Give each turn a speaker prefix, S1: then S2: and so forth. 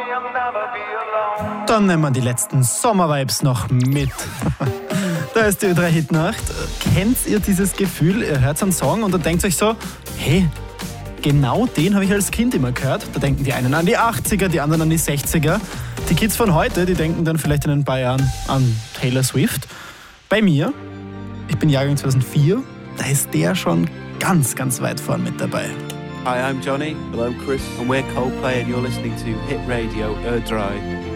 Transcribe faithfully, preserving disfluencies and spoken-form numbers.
S1: Dann nehmen wir die letzten Sommervibes noch mit. Da ist die Ö drei Hitnacht. Kennt ihr dieses Gefühl? Ihr hört einen Song und dann denkt euch so, hey, genau den habe ich als Kind immer gehört. Da denken die einen an die achtziger, die anderen an die sechziger. Die Kids von heute, die denken dann vielleicht in ein paar Jahren an Taylor Swift. Bei mir, ich bin Jahrgang zweitausendvier, da ist der schon ganz, ganz weit vorn mit dabei.
S2: Hi, I'm Johnny.
S3: Hello, I'm Chris.
S2: And we're Coldplay and you're listening to Hit Radio Ö drei.